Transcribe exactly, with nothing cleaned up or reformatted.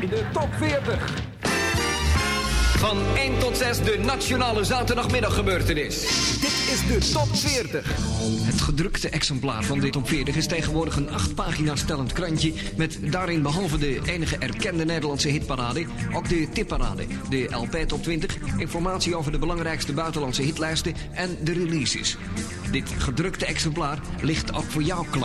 in de top veertig. Van één tot zes de nationale zaterdagmiddaggebeurtenis. Dit is de top veertig. Het gedrukte exemplaar van de top veertig is tegenwoordig een acht pagina's tellend krantje met daarin behalve de enige erkende Nederlandse hitparade ook de tipparade, de L P top twintig, informatie over de belangrijkste buitenlandse hitlijsten en de releases. Dit gedrukte exemplaar ligt ook voor jou klaar.